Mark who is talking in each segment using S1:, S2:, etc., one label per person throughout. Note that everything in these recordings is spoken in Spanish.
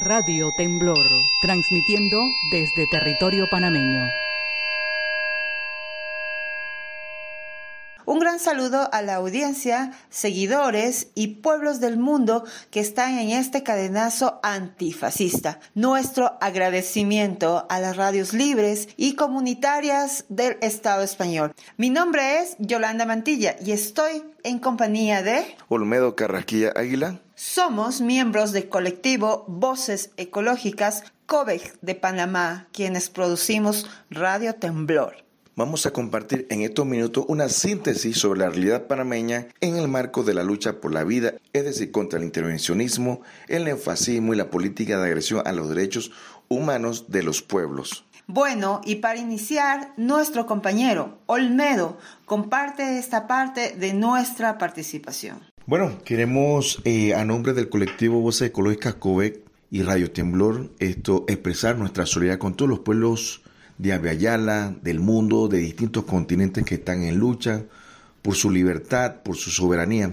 S1: Radio Temblor, transmitiendo desde territorio panameño.
S2: Un gran saludo a la audiencia, seguidores y pueblos del mundo que están en este cadenazo antifascista. Nuestro agradecimiento a las radios libres y comunitarias del Estado español. Mi nombre es Yolanda Mantilla y estoy en compañía de
S3: Olmedo Carrasquilla Águila.
S2: Somos miembros del colectivo Voces Ecológicas COVEC de Panamá, quienes producimos Radio Temblor.
S3: Vamos a compartir en estos minutos una síntesis sobre la realidad panameña en el marco de la lucha por la vida, es decir, contra el intervencionismo, el neofascismo y la política de agresión a los derechos humanos de los pueblos.
S2: Bueno, y para iniciar, nuestro compañero Olmedo comparte esta parte de nuestra participación.
S3: Bueno, queremos a nombre del colectivo Voces Ecológicas COVEC y Radio Temblor expresar nuestra solidaridad con todos los pueblos de Abya-Yala, del mundo, de distintos continentes que están en lucha por su libertad, por su soberanía.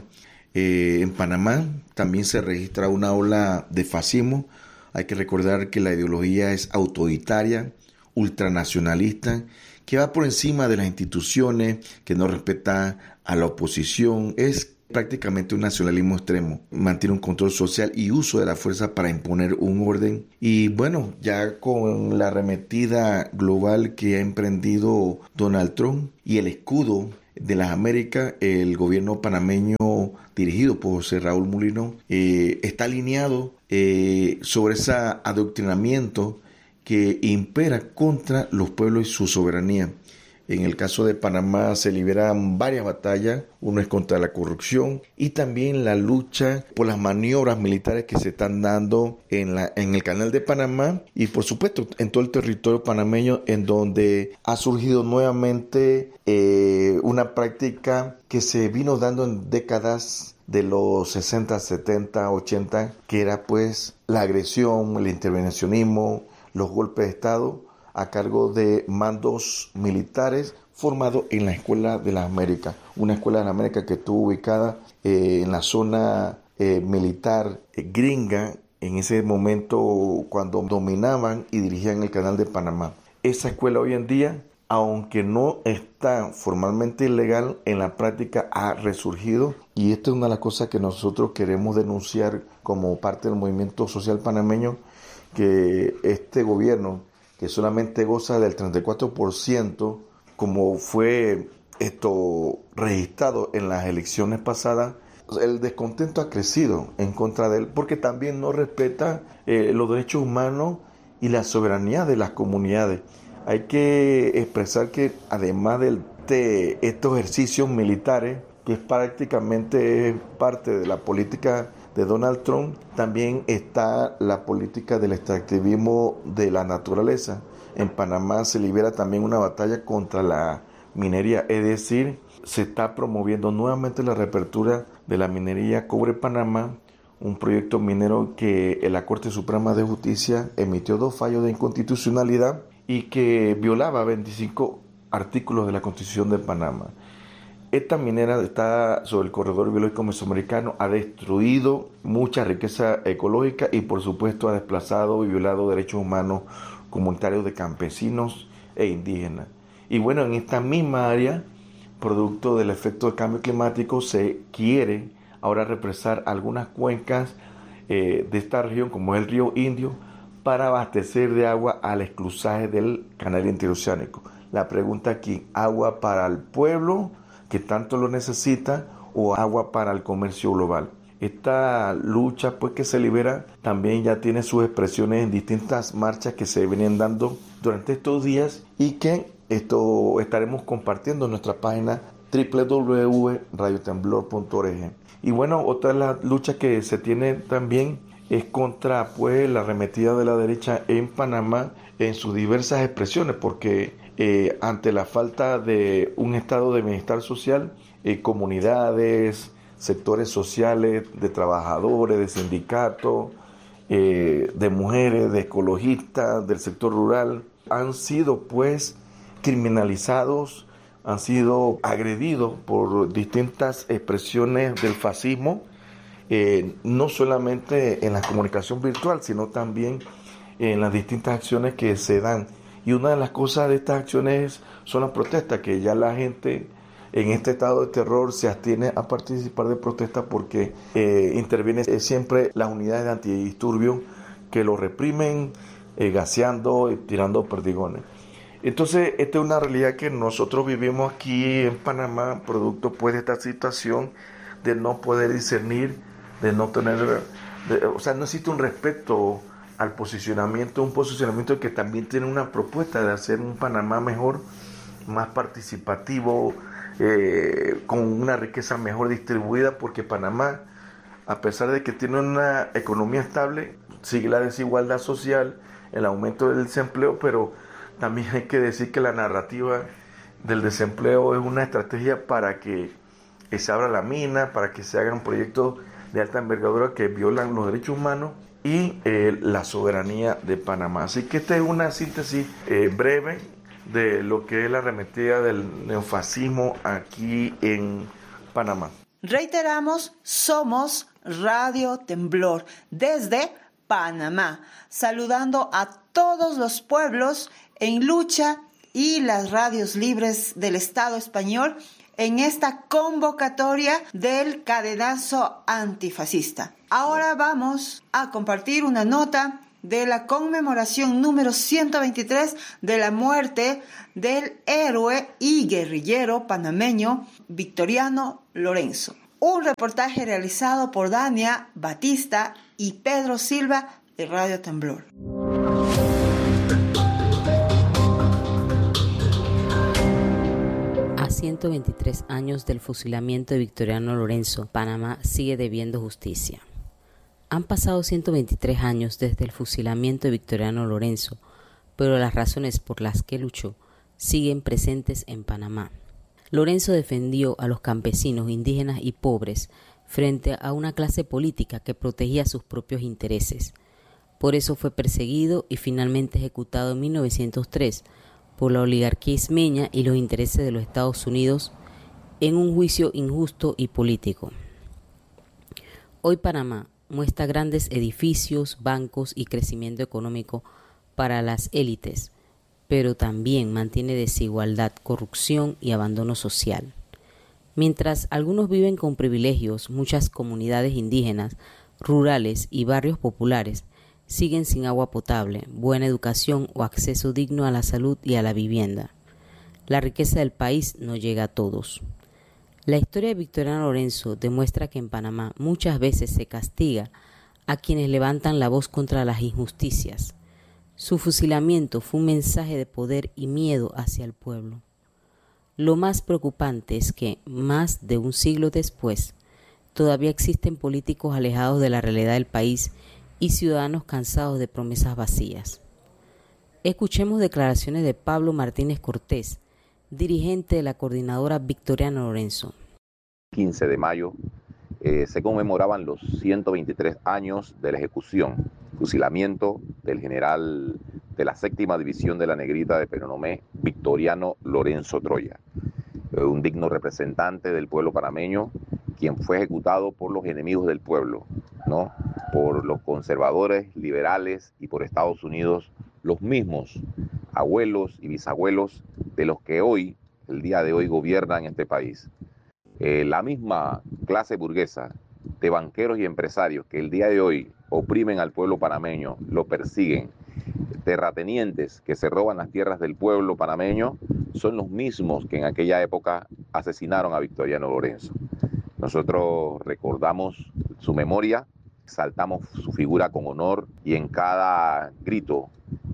S3: En Panamá también se registra una ola de fascismo. Hay que recordar que la ideología es autoritaria, ultranacionalista, que va por encima de las instituciones, que no respeta a la oposición. Es prácticamente un nacionalismo extremo, mantiene un control social y uso de la fuerza para imponer un orden. Y bueno, ya con la arremetida global que ha emprendido Donald Trump y el escudo de las Américas, el gobierno panameño dirigido por José Raúl Mulino está alineado sobre ese adoctrinamiento que impera contra los pueblos y su soberanía. En el caso de Panamá se liberan varias batallas, uno es contra la corrupción y también la lucha por las maniobras militares que se están dando en el Canal de Panamá y por supuesto en todo el territorio panameño, en donde ha surgido nuevamente una práctica que se vino dando en décadas de los 60, 70, 80, que era pues la agresión, el intervencionismo, los golpes de Estado a cargo de mandos militares formados en la Escuela de las Américas, una Escuela de las Américas que estuvo ubicada en la zona militar gringa en ese momento cuando dominaban y dirigían el Canal de Panamá. Esa escuela hoy en día, aunque no está formalmente ilegal, en la práctica ha resurgido y esta es una de las cosas que nosotros queremos denunciar como parte del movimiento social panameño, que este gobierno que solamente goza del 34%, como fue registrado en las elecciones pasadas, el descontento ha crecido en contra de él, porque también no respeta los derechos humanos y la soberanía de las comunidades. Hay que expresar que además de estos ejercicios militares, que es prácticamente parte de la política de Donald Trump, también está la política del extractivismo de la naturaleza. En Panamá se libera también una batalla contra la minería, es decir, se está promoviendo nuevamente la reapertura de la minería Cobre Panamá, un proyecto minero que la Corte Suprema de Justicia emitió 2 fallos de inconstitucionalidad y que violaba 25 artículos de la Constitución de Panamá. Esta minera está sobre el corredor biológico mesoamericano, ha destruido mucha riqueza ecológica y por supuesto ha desplazado y violado derechos humanos comunitarios de campesinos e indígenas. Y bueno, en esta misma área, producto del efecto del cambio climático, se quiere ahora represar algunas cuencas de esta región, como es el río Indio, para abastecer de agua al esclusaje del canal interoceánico. La pregunta aquí, ¿agua para el pueblo que tanto lo necesita o agua para el comercio global? Esta lucha pues que se libera también ya tiene sus expresiones en distintas marchas que se vienen dando durante estos días y que estaremos compartiendo en nuestra página www.radiotemblor.org. Y bueno, otra de las luchas que se tiene también es contra pues la arremetida de la derecha en Panamá en sus diversas expresiones, porque ante la falta de un estado de bienestar social, comunidades, sectores sociales, de trabajadores, de sindicatos, de mujeres, de ecologistas, del sector rural, han sido pues criminalizados, han sido agredidos por distintas expresiones del fascismo no solamente en la comunicación virtual, sino también en las distintas acciones que se dan. Y una de las cosas de estas acciones son las protestas, que ya la gente en este estado de terror se abstiene a participar de protestas porque intervienen siempre las unidades de antidisturbios que lo reprimen, gaseando y tirando perdigones. Entonces, esta es una realidad que nosotros vivimos aquí en Panamá, producto pues de esta situación de no poder discernir, de no tener, o sea, no existe un respeto al posicionamiento, un posicionamiento que también tiene una propuesta de hacer un Panamá mejor, más participativo, con una riqueza mejor distribuida, porque Panamá, a pesar de que tiene una economía estable, sigue la desigualdad social, el aumento del desempleo, pero también hay que decir que la narrativa del desempleo es una estrategia para que se abra la mina, para que se hagan proyectos de alta envergadura que violan los derechos humanos y la soberanía de Panamá. Así que esta es una síntesis breve de lo que es la arremetida del neofascismo aquí en Panamá.
S2: Reiteramos, somos Radio Temblor desde Panamá, saludando a todos los pueblos en lucha y las radios libres del Estado español en esta convocatoria del cadenazo antifascista. Ahora vamos a compartir una nota de la conmemoración número 123 de la muerte del héroe y guerrillero panameño Victoriano Lorenzo. Un reportaje realizado por Dania Batista y Pedro Silva de Radio Temblor.
S4: A 123 años del fusilamiento de Victoriano Lorenzo, Panamá sigue debiendo justicia. Han pasado 123 años desde el fusilamiento de Victoriano Lorenzo, pero las razones por las que luchó siguen presentes en Panamá. Lorenzo defendió a los campesinos, indígenas y pobres frente a una clase política que protegía sus propios intereses. Por eso fue perseguido y finalmente ejecutado en 1903 por la oligarquía ismeña y los intereses de los Estados Unidos en un juicio injusto y político. Hoy Panamá muestra grandes edificios, bancos y crecimiento económico para las élites, pero también mantiene desigualdad, corrupción y abandono social. Mientras algunos viven con privilegios, muchas comunidades indígenas, rurales y barrios populares siguen sin agua potable, buena educación o acceso digno a la salud y a la vivienda. La riqueza del país no llega a todos. La historia de Victoriano Lorenzo demuestra que en Panamá muchas veces se castiga a quienes levantan la voz contra las injusticias. Su fusilamiento fue un mensaje de poder y miedo hacia el pueblo. Lo más preocupante es que, más de un siglo después, todavía existen políticos alejados de la realidad del país y ciudadanos cansados de promesas vacías. Escuchemos declaraciones de Pablo Martínez Cortés, dirigente de la coordinadora Victoriano Lorenzo.
S5: 15 de mayo se conmemoraban los 123 años de la ejecución, fusilamiento del general de la 7ª División de la Negrita de Penonomé, Victoriano Lorenzo Troya, un digno representante del pueblo panameño, quien fue ejecutado por los enemigos del pueblo, ¿no? Por los conservadores, liberales y por Estados Unidos, los mismos abuelos y bisabuelos de los que hoy, el día de hoy, gobiernan este país. La misma clase burguesa de banqueros y empresarios que el día de hoy oprimen al pueblo panameño, lo persiguen, terratenientes que se roban las tierras del pueblo panameño, son los mismos que en aquella época asesinaron a Victoriano Lorenzo. Nosotros recordamos su memoria, exaltamos su figura con honor y en cada grito,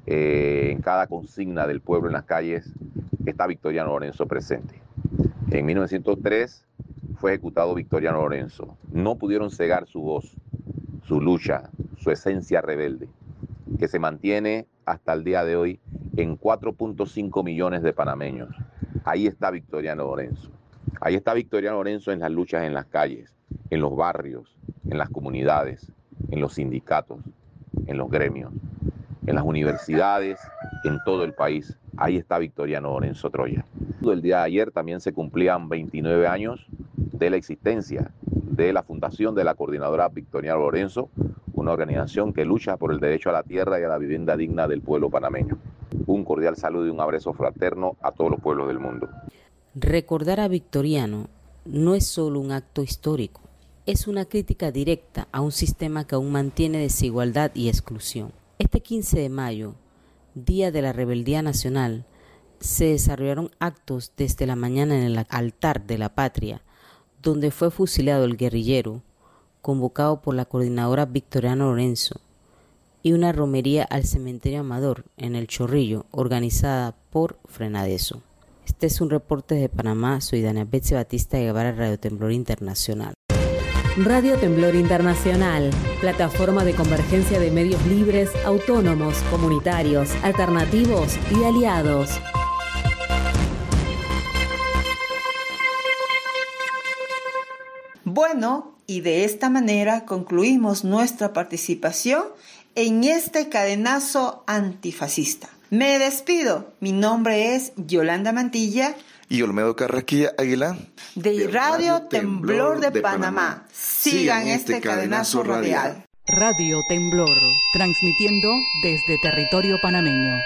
S5: en cada consigna del pueblo en las calles, está Victoriano Lorenzo presente. En 1903 fue ejecutado Victoriano Lorenzo. No pudieron cegar su voz, su lucha, su esencia rebelde, que se mantiene hasta el día de hoy en 4.5 millones de panameños. Ahí está Victoriano Lorenzo. Ahí está Victoriano Lorenzo en las luchas en las calles, en los barrios, en las comunidades, en los sindicatos, en los gremios, en las universidades, en todo el país. Ahí está Victoriano Lorenzo Troya. El día de ayer también se cumplían 29 años de la existencia de la fundación de la Coordinadora Victoriano Lorenzo, una organización que lucha por el derecho a la tierra y a la vivienda digna del pueblo panameño. Un cordial saludo y un abrazo fraterno a todos los pueblos del mundo.
S4: Recordar a Victoriano no es solo un acto histórico, es una crítica directa a un sistema que aún mantiene desigualdad y exclusión. Este 15 de mayo, Día de la Rebeldía Nacional, se desarrollaron actos desde la mañana en el altar de la patria, donde fue fusilado el guerrillero, convocado por la Coordinadora Victoriano Lorenzo, y una romería al cementerio Amador en El Chorrillo, organizada por Frenadeso. Este es un reporte de Panamá. Soy Dania Betsy Batista de Guevara, Radio Temblor Internacional.
S6: Radio Temblor Internacional, plataforma de convergencia de medios libres, autónomos, comunitarios, alternativos y aliados.
S2: Bueno, y de esta manera concluimos nuestra participación en este cadenazo antifascista. Me despido. Mi nombre es Yolanda Mantilla
S3: y Olmedo Carrasquilla Aguilar
S2: de Radio Temblor de Panamá. Sigan este cadenazo radial.
S1: Radio Temblor, transmitiendo desde territorio panameño.